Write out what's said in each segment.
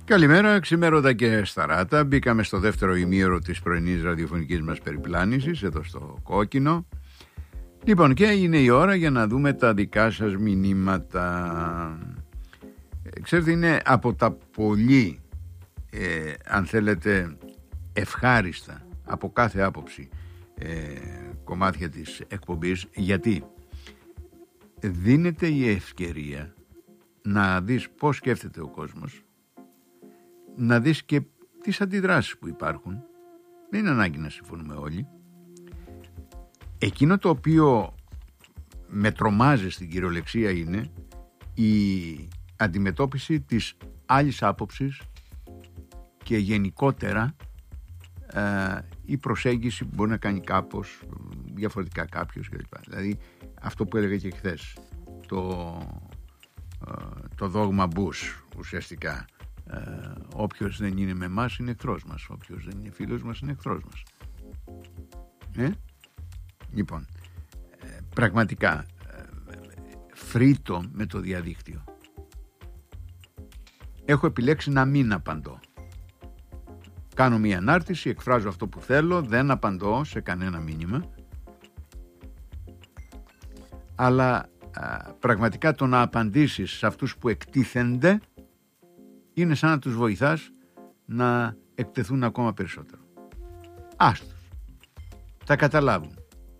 Καλημέρα, ξημέρωτα και σταράτα. Μπήκαμε στο δεύτερο ημίωρο της πρωινής ραδιοφωνικής μας περιπλάνησης, εδώ στο Κόκκινο. Λοιπόν, και είναι η ώρα για να δούμε τα δικά σας μηνύματα. Ξέρετε, είναι από τα πολύ, αν θέλετε, ευχάριστα από κάθε άποψη κομμάτια της εκπομπής, γιατί δίνεται η ευκαιρία να δεις πώς σκέφτεται ο κόσμος, να δεις και τις αντιδράσεις που υπάρχουν. Δεν είναι ανάγκη να συμφωνούμε όλοι. Εκείνο το οποίο με τρομάζει στην κυριολεξία είναι η αντιμετώπιση της άλλης άποψης και γενικότερα η προσέγγιση που μπορεί να κάνει κάπως διαφορετικά κάποιος κλπ. Δηλαδή αυτό που έλεγα και χθες, το δόγμα Bush ουσιαστικά. Όποιος δεν είναι με εμάς είναι εχθρός μας, όποιος δεν είναι φίλος μας είναι εχθρός μας. Λοιπόν, πραγματικά φρύτω με το διαδίκτυο. Έχω επιλέξει να μην απαντώ. Κάνω μια ανάρτηση, εκφράζω αυτό που θέλω, δεν απαντώ σε κανένα μήνυμα, αλλά πραγματικά το να απαντήσεις σε αυτούς που εκτίθενται είναι σαν να τους βοηθάς να εκτεθούν ακόμα περισσότερο. Άστος. Θα καταλάβουν.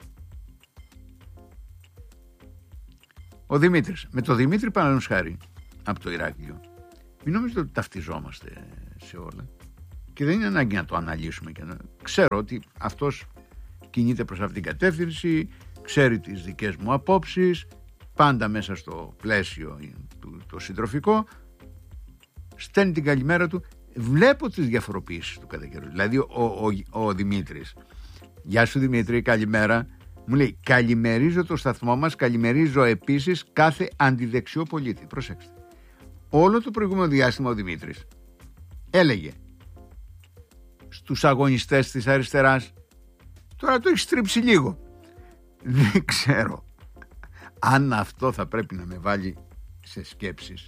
Ο Δημήτρης. Με το Δημήτρη παραδείγματος χάρη από το Ηράκλειο, μην νομίζετε ότι ταυτιζόμαστε σε όλα. Και δεν είναι ανάγκη να το αναλύσουμε. Ξέρω ότι αυτός κινείται προς αυτήν την κατεύθυνση, ξέρει τις δικές μου απόψεις, πάντα μέσα στο πλαίσιο το συντροφικό. Στέλνει την καλημέρα του. Βλέπω τις διαφοροποιήσεις του κατά καιρό. Δηλαδή ο Δημήτρης, γεια σου Δημήτρη, καλημέρα, μου λέει καλημερίζω το σταθμό μας, καλημερίζω επίσης κάθε αντιδεξιό πολίτη. Προσέξτε, όλο το προηγούμενο διάστημα ο Δημήτρης έλεγε στους αγωνιστές της αριστεράς, τώρα το έχει στρίψει λίγο, δεν ξέρω αν αυτό θα πρέπει να με βάλει σε σκέψεις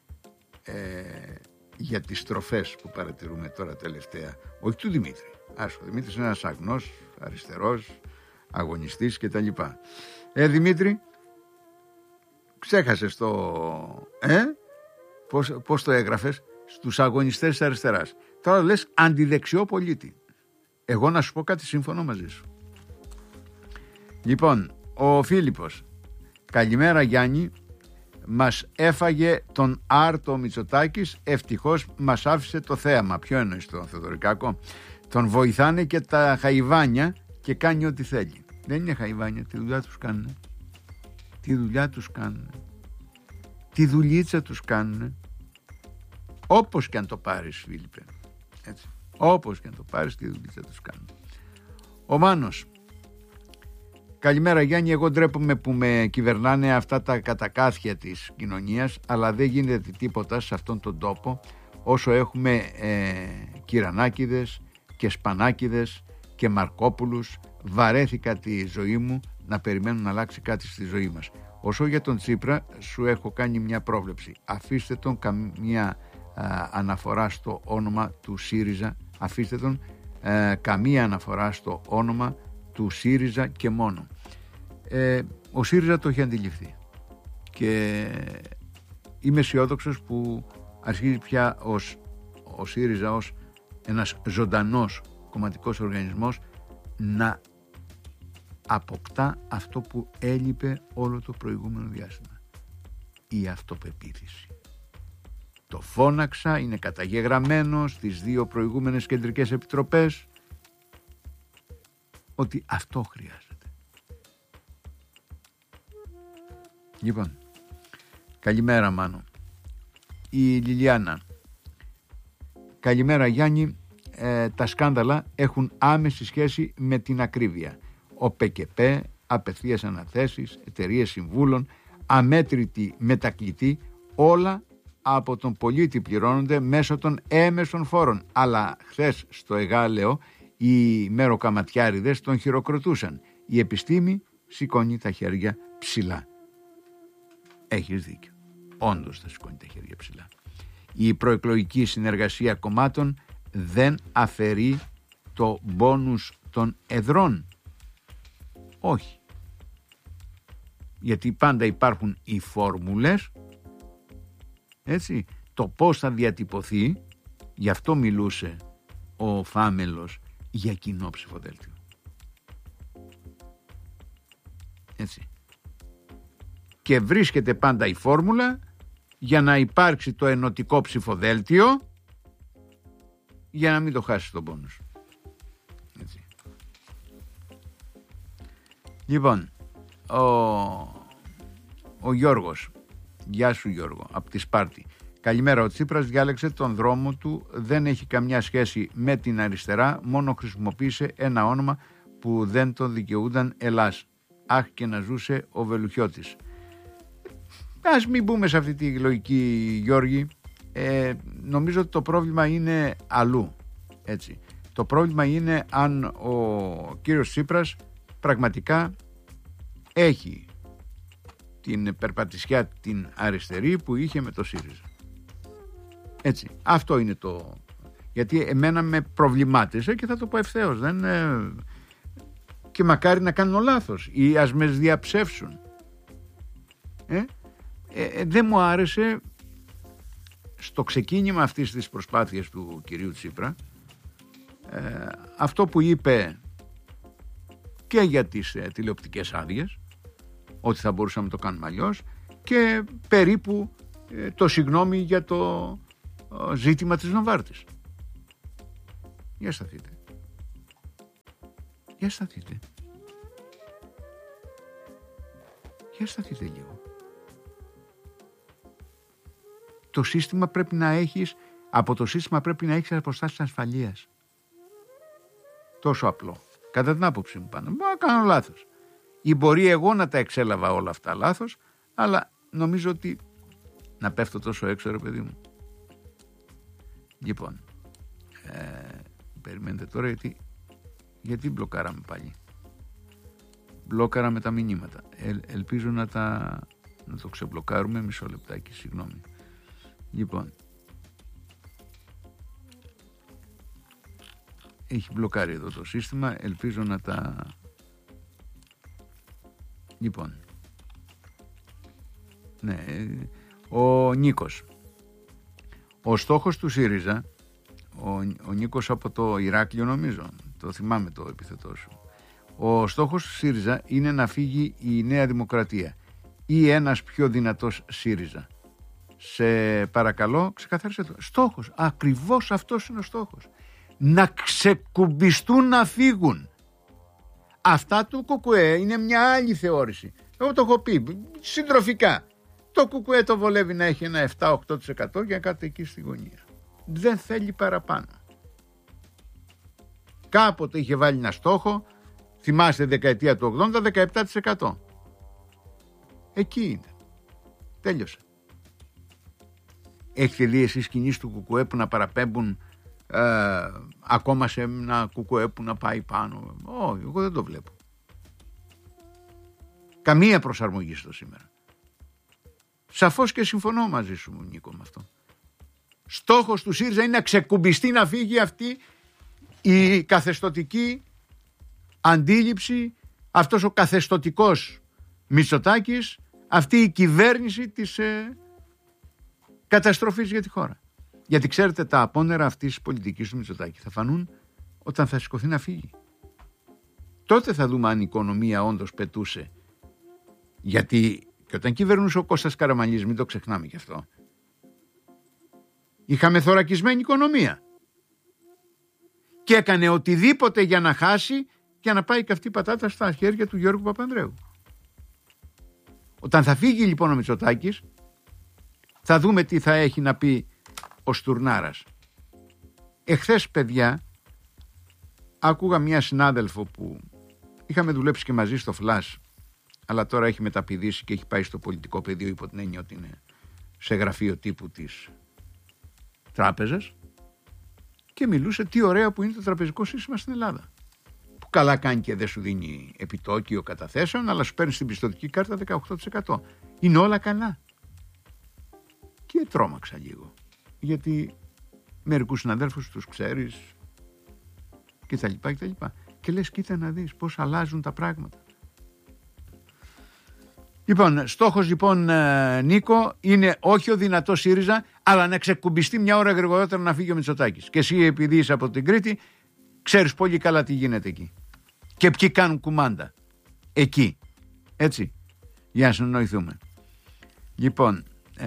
για τις στροφές που παρατηρούμε τώρα τελευταία, όχι του Δημήτρη. Ο Δημήτρης είναι ένας αγνός, αριστερός, αγωνιστής και τα λοιπά. Δημήτρη, ξέχασες πώς το έγραφες, στους αγωνιστές της αριστεράς. Τώρα λες αντιδεξιό πολίτη. Εγώ να σου πω κάτι σύμφωνο μαζί σου. Λοιπόν, ο Φίλιππος, καλημέρα Γιάννη, μας έφαγε τον Άρτο Μητσοτάκης, ευτυχώς μας άφησε το θέαμα. Ποιο εννοείς, τον Θεοδωρικάκο? Τον βοηθάνε και τα χαϊβάνια και κάνει ό,τι θέλει. Δεν είναι χαϊβάνια, τη δουλειά τους κάνουν. Τη δουλειά τους κάνουν. Τη δουλίτσα τους κάνουν. Όπως και αν το πάρεις, Φίλιππε. Έτσι. Όπως και αν το πάρεις, τη δουλίτσα τους κάνουν. Ο Μάνος, καλημέρα Γιάννη, εγώ ντρέπομαι που με κυβερνάνε αυτά τα κατακάθια της κοινωνίας, αλλά δεν γίνεται τίποτα σε αυτόν τον τόπο όσο έχουμε κυρανάκηδες και σπανάκηδες και Μαρκόπουλους. Βαρέθηκα τη ζωή μου να περιμένω να αλλάξει κάτι στη ζωή μας. Όσο για τον Τσίπρα, σου έχω κάνει μια πρόβλεψη. Αφήστε τον καμία αναφορά στο όνομα του ΣΥΡΙΖΑ, αφήστε τον καμία αναφορά στο όνομα του ΣΥΡΙΖΑ και μόνο. Ο ΣΥΡΙΖΑ το έχει αντιληφθεί και είμαι αισιόδοξος που αρχίζει πια ο ΣΥΡΙΖΑ ως ένας ζωντανός κομματικός οργανισμός να αποκτά αυτό που έλειπε όλο το προηγούμενο διάστημα, η αυτοπεποίθηση. Το φώναξα, είναι καταγεγραμμένο στις 2 προηγούμενες κεντρικές επιτροπές ότι αυτό χρειάζεται. Λοιπόν, καλημέρα Μάνο. Η Λιλιάνα, καλημέρα Γιάννη, τα σκάνδαλα έχουν άμεση σχέση με την ακρίβεια. Ο ΠΚΠ, απευθείας αναθέσεις, εταιρείες συμβούλων, αμέτρητοι μετακλητοί, όλα από τον πολίτη πληρώνονται μέσω των έμεσων φόρων. Αλλά χθες στο Εγάλεο οι μεροκαματιάριδες τον χειροκροτούσαν. Η επιστήμη σηκώνει τα χέρια ψηλά. Έχεις δίκιο. Όντως θα σηκώνει τα χέρια ψηλά. η προεκλογική συνεργασία κομμάτων δεν αφαιρεί το μπόνους των εδρών. Όχι. Γιατί πάντα υπάρχουν οι φόρμουλες, έτσι, το πώς θα διατυπωθεί, γι' αυτό μιλούσε ο Φάμελος για κοινό ψηφοδέλτιο. Έτσι. Και βρίσκεται πάντα η φόρμουλα για να υπάρξει το ενωτικό ψηφοδέλτιο, για να μην το χάσει τον πόνο σου. Έτσι. Λοιπόν, ο Γιώργος, γεια σου Γιώργο, από τη Σπάρτη. Καλημέρα, ο Τσίπρας διάλεξε τον δρόμο του, δεν έχει καμιά σχέση με την αριστερά, μόνο χρησιμοποίησε ένα όνομα που δεν το δικαιούνταν Ελλάς. Αχ, και να ζούσε ο Βελουχιώτης. Ας μην μπούμε σε αυτή τη λογική, Γιώργη. Νομίζω ότι το πρόβλημα είναι αλλού. Έτσι. Το πρόβλημα είναι αν ο κύριος Τσίπρας πραγματικά έχει την περπατησιά την αριστερή που είχε με το ΣΥΡΙΖΑ. Έτσι. Αυτό είναι το... Γιατί εμένα με προβλημάτισε και θα το πω ευθέως. Και μακάρι να κάνω λάθος ή ας με διαψεύσουν. Δεν μου άρεσε στο ξεκίνημα αυτής της προσπάθειας του κυρίου Τσίπρα αυτό που είπε και για τις τηλεοπτικές άδειες, ότι θα μπορούσαμε να το κάνουμε αλλιώς, και περίπου το συγγνώμη για το ζήτημα της Νοβάρτης. Για σταθείτε. Για σταθείτε. Για σταθείτε λίγο. Το σύστημα πρέπει να έχεις, από το σύστημα πρέπει να έχεις αποστάσεις ασφαλείας. Τόσο απλό. Κατά την άποψή μου πάνω. Μπορώ να κάνω λάθος. Ή μπορεί εγώ να τα εξέλαβα όλα αυτά λάθος, αλλά νομίζω ότι να πέφτω τόσο έξω, ρε παιδί μου. Λοιπόν, περιμένετε τώρα γιατί μπλοκάραμε πάλι. Μπλόκαραμε τα μηνύματα. Ελπίζω να το ξεμπλοκάρουμε. Μισό λεπτάκι, συγγνώμη. Λοιπόν, έχει μπλοκάρει εδώ το σύστημα. Ελπίζω να τα... Λοιπόν, ναι, ο Νίκος. Ο στόχος του ΣΥΡΙΖΑ, ο Νίκος από το Ηράκλειο νομίζω, το θυμάμαι το επιθετό σου. Ο στόχος του ΣΥΡΙΖΑ είναι να φύγει η Νέα Δημοκρατία ή ένας πιο δυνατός ΣΥΡΙΖΑ. Σε παρακαλώ, ξεκαθάρισε το. Στόχος, ακριβώς αυτός είναι ο στόχος. Να ξεκουμπιστούν, να φύγουν. Αυτά του ΚΚΕ είναι μια άλλη θεώρηση. Εγώ το έχω πει συντροφικά. Το ΚΚΕ το βολεύει να έχει ένα 7-8% για κάτι εκεί στη γωνία. Δεν θέλει παραπάνω. Κάποτε είχε βάλει ένα στόχο, θυμάστε δεκαετία του 80, 17%. Εκεί είναι. Τέλειωσε. Έχετε δει εσείς κινήσεις του ΚΚΕ που να παραπέμπουν ακόμα σε ένα ΚΚΕ που να πάει πάνω? Όχι, εγώ δεν το βλέπω. Καμία προσαρμογή στο σήμερα. Σαφώς και συμφωνώ μαζί σου, Νίκο, με αυτό. Στόχος του ΣΥΡΙΖΑ είναι να ξεκουμπιστεί, να φύγει αυτή η καθεστωτική αντίληψη, αυτός ο καθεστωτικός Μητσοτάκης, αυτή η κυβέρνηση της καταστροφής για τη χώρα. Γιατί ξέρετε, τα απόνερα αυτής της πολιτικής του Μητσοτάκη θα φανούν όταν θα σηκωθεί να φύγει. Τότε θα δούμε αν η οικονομία όντως πετούσε. Γιατί και όταν κυβερνούσε ο Κώστας Καραμανλής, μην το ξεχνάμε κι αυτό, είχαμε θωρακισμένη οικονομία. Και έκανε οτιδήποτε για να χάσει και να πάει καυτή πατάτα στα χέρια του Γιώργου Παπανδρέου. Όταν θα φύγει λοιπόν ο Μητσοτάκης, θα δούμε τι θα έχει να πει ο Στουρνάρας. Εχθές, παιδιά, άκουγα μια συνάδελφο που είχαμε δουλέψει και μαζί στο Flash, αλλά τώρα έχει μεταπηδήσει και έχει πάει στο πολιτικό πεδίο υπό την έννοια ότι είναι σε γραφείο τύπου της τράπεζας, και μιλούσε τι ωραία που είναι το τραπεζικό σύστημα στην Ελλάδα. Που καλά κάνει και δεν σου δίνει επιτόκιο καταθέσεων, αλλά σου παίρνει στην πιστωτική κάρτα 18%. Είναι όλα καλά. Και τρόμαξα λίγο. γιατί μερικούς συναδέλφους τους ξέρεις κτλ. Και λες, κοίτα να δεις πώς αλλάζουν τα πράγματα. Λοιπόν, στόχος λοιπόν, Νίκο, είναι όχι ο δυνατός ΣΥΡΙΖΑ, αλλά να ξεκουμπιστεί μια ώρα γρηγορότερα να φύγει ο Μητσοτάκης. Και εσύ, επειδή είσαι από την Κρήτη, ξέρεις πολύ καλά τι γίνεται εκεί. Και ποιοι κάνουν κουμάντα εκεί. Έτσι, για να συνοηθούμε. Λοιπόν,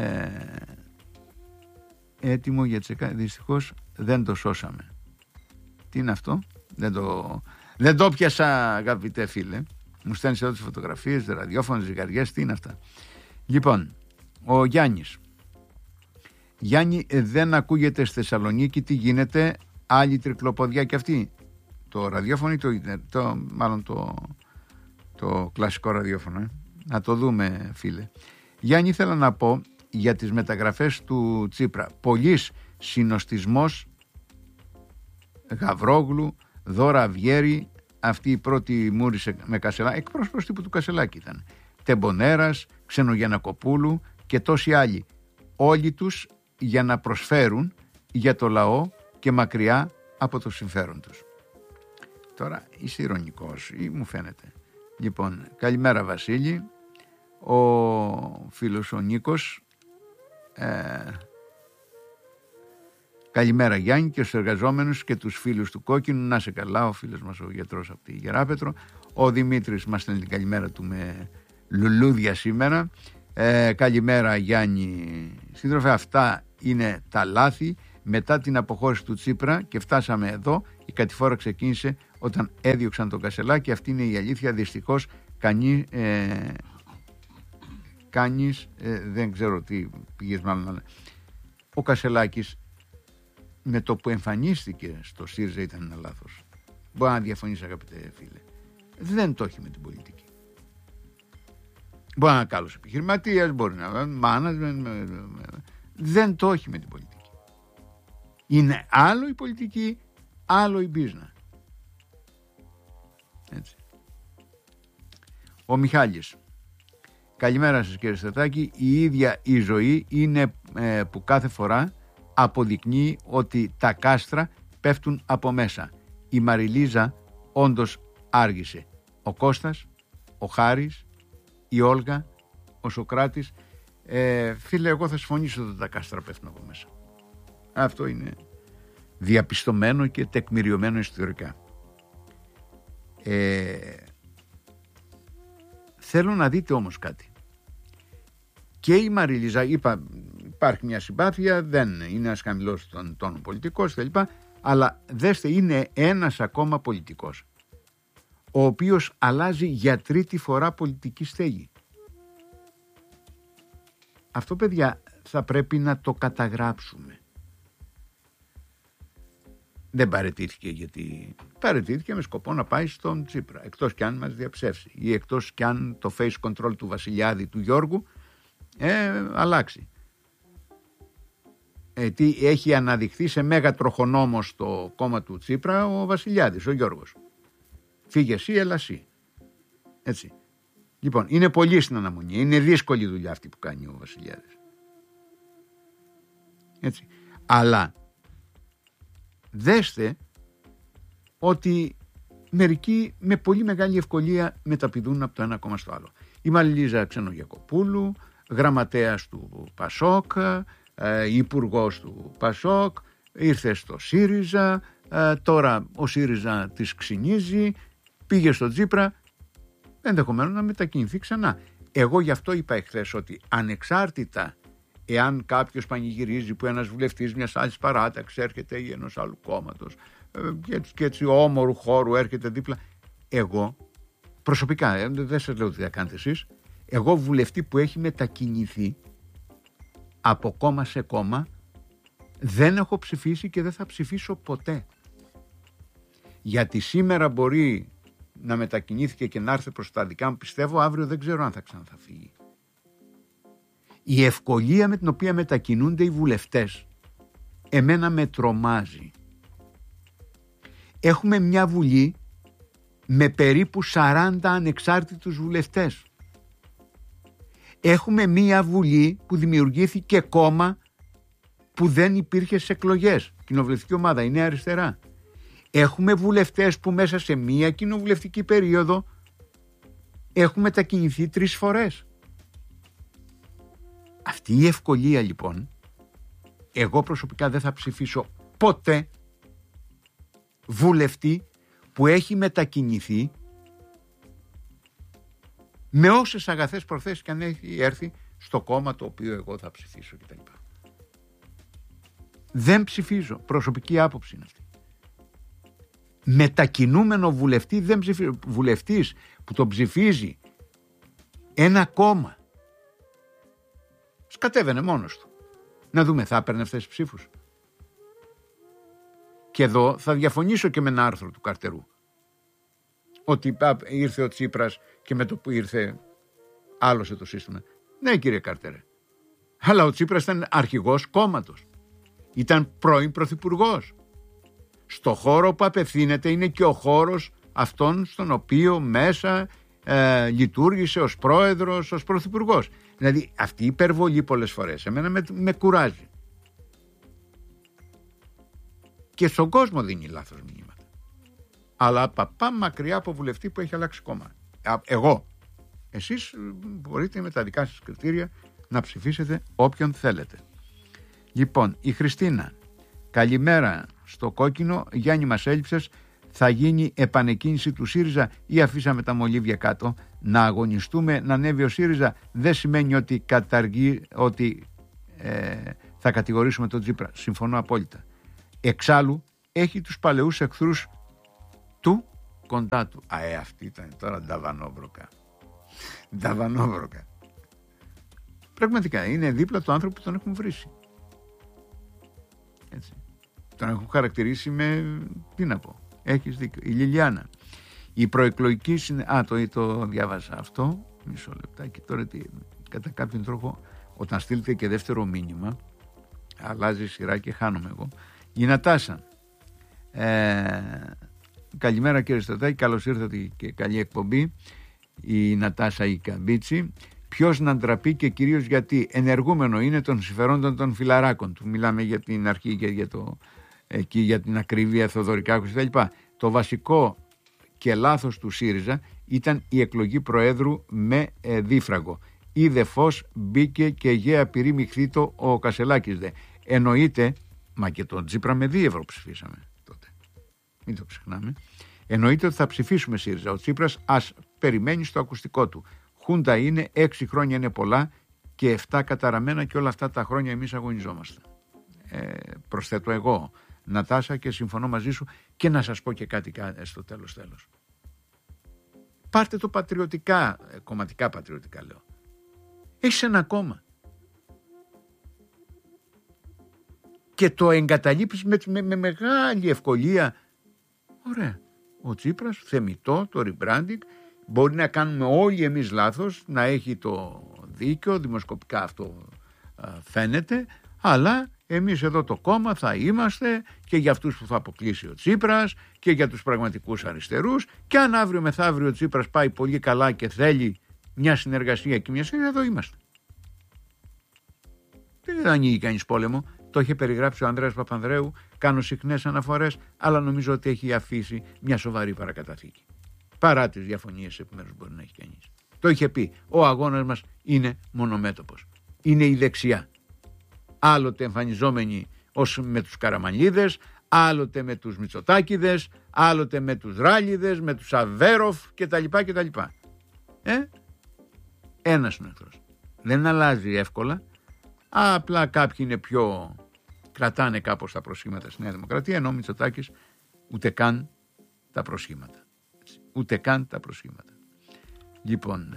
έτοιμο για τσεκά. Δυστυχώς δεν το σώσαμε. Τι είναι αυτό? Δεν το πιάσα, αγαπητέ φίλε. Μου στέλνεις εδώ τις φωτογραφίες, ραδιόφωνο, ζυγαριές, τι είναι αυτά? Λοιπόν, ο Γιάννης. Γιάννη, δεν ακούγεται στη Θεσσαλονίκη, τι γίνεται? Άλλη τρικλοποδιά και αυτή? Το ραδιόφωνο ή μάλλον το κλασικό ραδιόφωνο? Να το δούμε, φίλε. Γιάννη, ήθελα να πω για τις μεταγραφές του Τσίπρα. Πολύς συνοστισμός, Γαβρόγλου, Δώρα Βιέρη, αυτή η πρώτη μούρισε με Κασελάκη, εκπρόσωπος τύπου του Κασελάκη ήταν. Τεμπονέρας, Ξενογεννακοπούλου και τόσοι άλλοι. Όλοι τους για να προσφέρουν για το λαό και μακριά από το συμφέρον τους. Τώρα είσαι ειρωνικός ή μου φαίνεται? Λοιπόν, καλημέρα Βασίλη. Ο φίλος ο Νίκος, καλημέρα Γιάννη και στους εργαζόμενους και τους φίλους του Κόκκινου, να σε καλά, ο φίλος μας ο γιατρός από τη Γεράπετρο. Ο Δημήτρης μας στέλνει την καλημέρα του με λουλούδια σήμερα. Καλημέρα Γιάννη σύντροφε, αυτά είναι τα λάθη μετά την αποχώρηση του Τσίπρα και φτάσαμε εδώ. Η κατηφόρα ξεκίνησε όταν έδιωξαν τον Κασελάκη, αυτή είναι η αλήθεια. Δυστυχώς κανείς δεν ξέρω τι πήγες μάλλον, αλλά ο Κασελάκης με το που εμφανίστηκε στο ΣΥΡΙΖΑ ήταν ένα λάθος. Μπορεί να διαφωνείς, αγαπητέ φίλε. Δεν το έχει με την πολιτική. Μπορεί να είναι καλός επιχειρηματίας, μπορεί να είναι μάνατζμεντ, δεν το έχει με την πολιτική. Είναι άλλο η πολιτική, άλλο η business. Έτσι. Ο Μιχάλης. Καλημέρα σας κύριε Στατάκη. Η ίδια η ζωή είναι που κάθε φορά αποδεικνύει ότι τα κάστρα πέφτουν από μέσα. Η Μαριλίζα όντως άργησε. Ο Κώστας, ο Χάρης, η Όλγα, ο Σοκράτης. Φίλε, εγώ θα συμφωνήσω ότι τα κάστρα πέφτουν από μέσα. Αυτό είναι διαπιστωμένο και τεκμηριωμένο ιστορικά. Θέλω να δείτε όμως κάτι. Και η Μαριλίζα, είπα, υπάρχει μια συμπάθεια, δεν είναι ένας χαμηλός των τόνων πολιτικός κλπ. Αλλά δέστε, είναι ένας ακόμα πολιτικός, ο οποίος αλλάζει για τρίτη φορά πολιτική στέγη. Αυτό, παιδιά, θα πρέπει να το καταγράψουμε. Δεν παραιτήθηκε γιατί παραιτήθηκε με σκοπό να πάει στον Τσίπρα, εκτός κι αν μας διαψεύσει ή εκτός κι αν το face control του Βασιλιάδη του Γιώργου αλλάξει. Τι έχει αναδειχθεί σε μέγα τροχονόμο στο κόμμα του Τσίπρα ο Βασιλιάδης, ο Γιώργος. Φύγε εσύ, έλα εσύ. Έτσι. Λοιπόν, είναι πολύ στην αναμονή. Είναι δύσκολη δουλειά αυτή που κάνει ο Βασιλιάδης. Έτσι. Αλλά δέστε ότι μερικοί με πολύ μεγάλη ευκολία μεταπηδούν από το ένα κόμμα στο άλλο. Η Μαριλίζα Ξενογεννακοπούλου, γραμματέας του Πασόκ, υπουργός του Πασόκ, ήρθε στο ΣΥΡΙΖΑ, τώρα ο ΣΥΡΙΖΑ της ξυνίζει, πήγε στο Τσίπρα, ενδεχομένως να μετακινηθεί ξανά. Εγώ γι' αυτό είπα εχθές ότι ανεξάρτητα εάν κάποιος πανηγυρίζει που ένας βουλευτής μιας άλλης παράταξης έρχεται ή ενός άλλου κόμματος και έτσι όμορου χώρου έρχεται δίπλα, εγώ προσωπικά, δεν σας λέω τι θα κάνετε εσείς, εγώ βουλευτή που έχει μετακινηθεί από κόμμα σε κόμμα δεν έχω ψηφίσει και δεν θα ψηφίσω ποτέ. Γιατί σήμερα μπορεί να μετακινήθηκε και να έρθει προς τα δικά μου, πιστεύω αύριο δεν ξέρω αν θα ξαναφύγει. Η ευκολία με την οποία μετακινούνται οι βουλευτές εμένα με τρομάζει. Έχουμε μια βουλή με περίπου 40 ανεξάρτητους βουλευτές. Έχουμε μια βουλή που δημιουργήθηκε κόμμα που δεν υπήρχε στις εκλογές. Κοινοβουλευτική ομάδα, η Νέα Αριστερά. Έχουμε βουλευτές που μέσα σε μία κοινοβουλευτική περίοδο έχουν μετακινηθεί 3 φορές. Αυτή η ευκολία λοιπόν, εγώ προσωπικά δεν θα ψηφίσω ποτέ βουλευτή που έχει μετακινηθεί με όσες αγαθές προθέσεις και αν έχει έρθει στο κόμμα το οποίο εγώ θα ψηφίσω κτλ. Δεν ψηφίζω, προσωπική άποψη είναι αυτή. Μετακινούμενο βουλευτή δεν ψηφίζω. Βουλευτής που τον ψηφίζει ένα κόμμα, σκατέβαινε μόνος του. Να δούμε, θα έπαιρνε αυτές τις ψήφους? Και εδώ θα διαφωνήσω και με ένα άρθρο του Καρτερού, ότι ήρθε ο Τσίπρας και με το που ήρθε άλλωσε το σύστημα. Ναι κύριε Καρτερέ, αλλά ο Τσίπρας ήταν αρχηγός κόμματος, ήταν πρώην πρωθυπουργός. Στο χώρο που απευθύνεται είναι και ο χώρος αυτόν στον οποίο μέσα λειτουργήσε ως πρόεδρος, ως πρωθυπουργός. Δηλαδή αυτή η υπερβολή πολλές φορές εμένα με κουράζει. Και στον κόσμο δίνει λάθος μηνύματα. Αλλά πάμε μακριά από βουλευτή που έχει αλλάξει κόμμα. Εγώ. Εσείς μπορείτε με τα δικά σας κριτήρια να ψηφίσετε όποιον θέλετε. Λοιπόν, η Χριστίνα. Καλημέρα στο κόκκινο. Γιάννη, μας έλειψες. Θα γίνει επανεκκίνηση του ΣΥΡΙΖΑ ή αφήσαμε τα μολύβια κάτω? Να αγωνιστούμε να ανέβει ο ΣΥΡΙΖΑ δεν σημαίνει ότι θα κατηγορήσουμε τον Τσίπρα. Συμφωνώ απόλυτα. Εξάλλου έχει τους παλαιούς εχθρούς του κοντά του. Αυτή ήταν τώρα νταβανόβροκα. Νταβανόβροκα. Πραγματικά είναι δίπλα του άνθρωπου που τον έχουν βρήσει. Έτσι. Τον έχουν χαρακτηρίσει με, τι να πω, έχεις δίκιο. Η Λιλιάνα. Η προεκλογική το διάβασα αυτό. Μισό λεπτάκι. Τώρα κατά κάποιον τρόπο όταν στείλετε και δεύτερο μήνυμα αλλάζει σειρά και χάνομαι εγώ. Η Νατάσα. Καλημέρα κύριε Στρατάκη, καλώς ήρθατε και καλή εκπομπή. Η Νατάσα η Καμπίτσι. Ποιος να ντραπεί και κυρίως γιατί? Ενεργούμενο είναι των συμφερόντων των φιλαράκων του. Μιλάμε για την αρχή και για την ακρίβεια Θεοδωρικάκου κτλ. Το βασικό και λάθος του ΣΥΡΙΖΑ ήταν η εκλογή προέδρου με δίφραγκο. Είδε φως, μπήκε και γέα πυρή μιχθήτο ο Κασελάκης δε. Εννοείται, μα και τον Τσίπρα με 2 ευρώ ψηφίσαμε τότε. Μην το ξεχνάμε. Εννοείται ότι θα ψηφίσουμε ΣΥΡΙΖΑ. Ο Τσίπρας ας περιμένει στο ακουστικό του. Χούντα είναι, 6 χρόνια είναι πολλά και 7 καταραμένα και όλα αυτά τα χρόνια εμείς αγωνιζόμαστε. Προσθέτω εγώ, Νατάσα, και συμφωνώ μαζί σου και να σας πω και κάτι στο τέλος. Πάρτε το πατριωτικά, κομματικά πατριωτικά λέω. Έχεις ένα κόμμα και το εγκαταλείπεις με μεγάλη ευκολία. Ωραία. Ο Τσίπρας, θεμιτό, το rebranding, μπορεί να κάνουμε όλοι εμείς λάθος, να έχει το δίκιο, δημοσκοπικά αυτό φαίνεται, αλλά εμείς εδώ το κόμμα θα είμαστε και για αυτούς που θα αποκλείσει ο Τσίπρας και για τους πραγματικούς αριστερούς, και αν αύριο μεθαύριο ο Τσίπρας πάει πολύ καλά και θέλει μια συνεργασία και μια συνεργασία, εδώ είμαστε. Δεν ανοίγει κανείς πόλεμο. Το είχε περιγράψει ο Ανδρέας Παπανδρέου, κάνω συχνές αναφορές, αλλά νομίζω ότι έχει αφήσει μια σοβαρή παρακαταθήκη. Παρά τις διαφωνίες επιμέρους μπορεί να έχει κανείς. Το είχε πει, ο αγώνας μας είναι μονομέτωπος. Είναι η δεξιά. Άλλοτε εμφανιζόμενοι ως με τους Καραμανλίδες, άλλοτε με τους Μητσοτάκηδες, άλλοτε με τους Ράλιδες, με τους Αβέροφ κτλ. Ένας είναι εχθρός. Δεν αλλάζει εύκολα. Απλά κάποιοι είναι πιο, κρατάνε κάπως τα προσχήματα στη Νέα Δημοκρατία, ενώ ο Μητσοτάκης ούτε καν τα προσχήματα. Λοιπόν,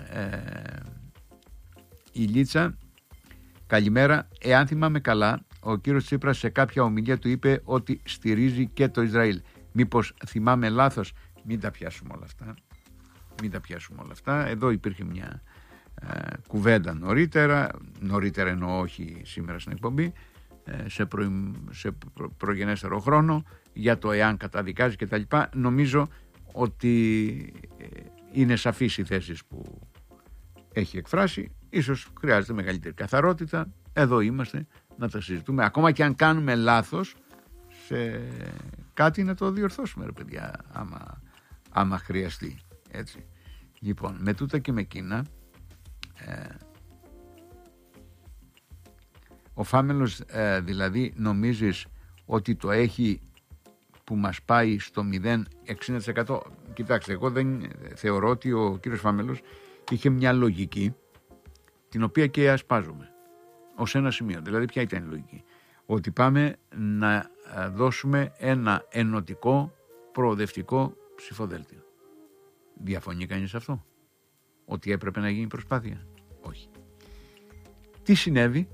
η Λίτσα, καλημέρα. Εάν θυμάμαι καλά, ο κύριος Τσίπρας σε κάποια ομιλία του είπε ότι στηρίζει και το Ισραήλ. Μήπως θυμάμαι λάθος? Μην τα πιάσουμε όλα αυτά. Εδώ υπήρχε μια κουβέντα νωρίτερα εννοώ όχι σήμερα στην εκπομπή, σε προγενέστερο χρόνο, για το εάν καταδικάζει και τα λοιπά. Νομίζω ότι είναι σαφείς οι θέσεις που έχει εκφράσει. Ίσως χρειάζεται μεγαλύτερη καθαρότητα. Εδώ είμαστε να τα συζητούμε. Ακόμα και αν κάνουμε λάθος σε κάτι, να το διορθώσουμε, ρε παιδιά, άμα χρειαστεί. Έτσι. Λοιπόν, με τούτα και με εκείνα, ο Φάμελος δηλαδή νομίζεις ότι το έχει που μας πάει στο 0,60%? Κοιτάξτε, εγώ δεν θεωρώ ότι ο κύριος Φάμελος είχε μια λογική την οποία και ασπάζομαι ως ένα σημείο. Δηλαδή ποια ήταν η λογική? Ότι πάμε να δώσουμε ένα ενωτικό προοδευτικό ψηφοδέλτιο. Διαφωνεί κανείς αυτό? Ότι έπρεπε να γίνει προσπάθεια? Όχι. Τι συνέβη?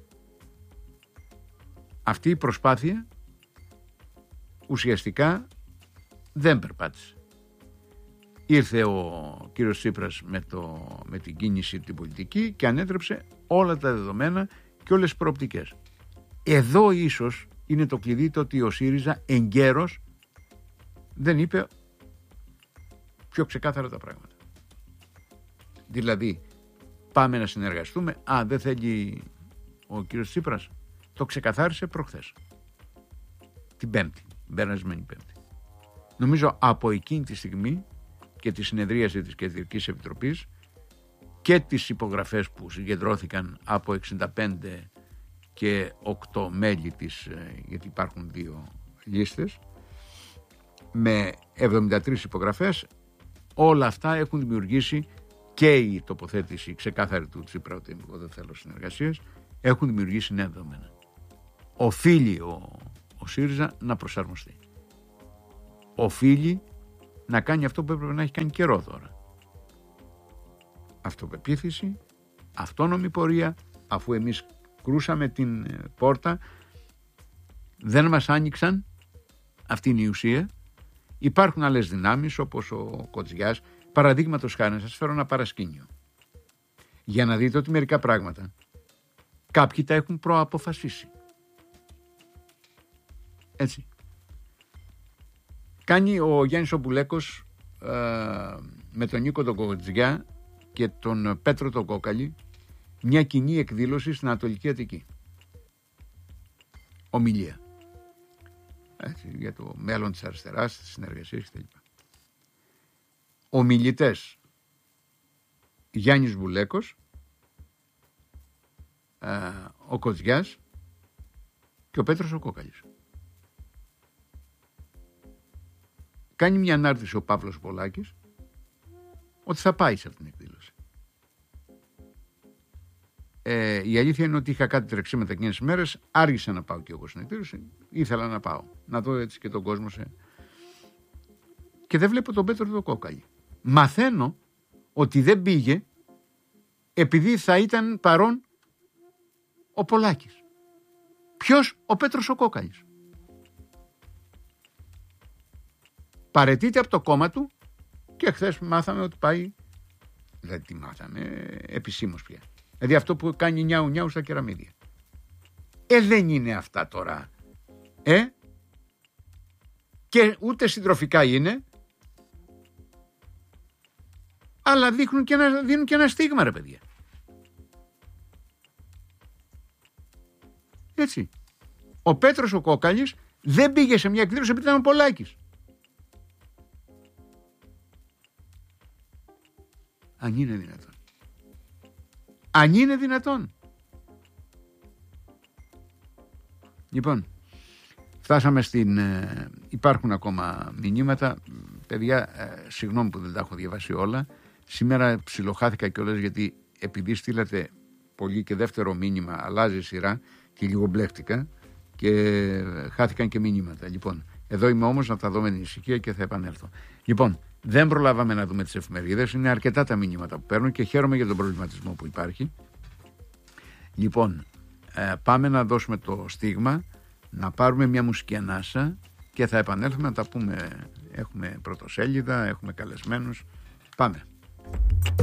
Αυτή η προσπάθεια ουσιαστικά δεν περπάτησε. Ήρθε ο κύριος Τσίπρας με την κίνηση την πολιτική και ανέτρεψε όλα τα δεδομένα και όλες τις προοπτικές. Εδώ ίσως είναι το κλειδί, το ότι ο ΣΥΡΙΖΑ εγκαίρος δεν είπε πιο ξεκάθαρα τα πράγματα. Δηλαδή, πάμε να συνεργαστούμε. Δεν θέλει ο κύριος Τσίπρας. Το ξεκαθάρισε προχθές. Την περασμένη Πέμπτη. Νομίζω από εκείνη τη στιγμή και τη συνεδρίαση της Κεντρικής Επιτροπής και τις υπογραφές που συγκεντρώθηκαν από 65 και 8 μέλη της, γιατί υπάρχουν 2 λίστες, με 73 υπογραφές, όλα αυτά έχουν δημιουργήσει, και η τοποθέτηση ξεκάθαρη του Τσίπρα ότι εγώ δεν θέλω συνεργασίες, έχουν δημιουργήσει νέα δεδομένα. Οφείλει ο ΣΥΡΙΖΑ να προσαρμοστεί. Οφείλει να κάνει αυτό που έπρεπε να έχει κάνει καιρό τώρα. Αυτοπεποίθηση, αυτόνομη πορεία, αφού εμείς κρούσαμε την πόρτα, δεν μας άνοιξαν, αυτή είναι η ουσία. Υπάρχουν άλλες δυνάμεις όπως ο Κοτζιάς. Παραδείγματος χάρη, να σας φέρω ένα παρασκήνιο για να δείτε ότι μερικά πράγματα κάποιοι τα έχουν προαποφασίσει. Έτσι. Κάνει ο Γιάννης ο Μπουλέκος με τον Νίκο τον Κοτζιά και τον Πέτρο τον Κόκαλη μια κοινή εκδήλωση στην Ανατολική Αττική. Ομιλία. Έτσι, για το μέλλον της αριστεράς, της συνεργασίας κτλ. Ομιλητές Γιάννης Μπουλέκος, ο Κοτζιάς και ο Πέτρος ο Κόκαλης. Κάνει μια ανάρτηση ο Παύλος Πολάκης ότι θα πάει σε αυτήν την εκδήλωση. Η αλήθεια είναι ότι είχα κάτι τρεξίματα εκείνες τις μέρες, άργησα να πάω και εγώ στην εκδήλωση, ήθελα να πάω, να δω έτσι και τον κόσμο και δεν βλέπω τον Πέτρο τον Κόκαλη. Μαθαίνω ότι δεν πήγε επειδή θα ήταν παρόν ο Πολάκης. Ποιος? Ο Πέτρος ο Κόκαλης. Παραιτείται από το κόμμα του και χθες μάθαμε ότι πάει, δηλαδή τι μάθαμε, επισήμως πια. Δηλαδή αυτό που κάνει νιάου νιάου στα κεραμίδια. Δεν είναι αυτά τώρα. Και ούτε συντροφικά είναι, αλλά δίνουν και ένα στίγμα, ρε παιδιά. Έτσι. Ο Πέτρος ο Κόκαλης δεν πήγε σε μια εκδήλωση επειδή ήταν ο Πολάκης. Αν είναι δυνατόν. Αν είναι δυνατόν. Λοιπόν, φτάσαμε υπάρχουν ακόμα μηνύματα. Παιδιά, συγγνώμη που δεν τα έχω διαβάσει όλα. Σήμερα ψιλοχάθηκα κιόλας γιατί επειδή στείλατε πολύ και δεύτερο μήνυμα, αλλάζει η σειρά και λίγο μπλέχτηκα και χάθηκαν και μηνύματα. Λοιπόν, εδώ είμαι όμως να τα δω με την ησυχία και θα επανέλθω. Λοιπόν, δεν προλάβαμε να δούμε τις εφημερίδες, είναι αρκετά τα μηνύματα που παίρνω και χαίρομαι για τον προβληματισμό που υπάρχει. Λοιπόν, πάμε να δώσουμε το στίγμα, να πάρουμε μια μουσική ανάσα και θα επανέλθουμε να τα πούμε. Έχουμε πρωτοσέλιδα, έχουμε καλεσμένους. Πάμε.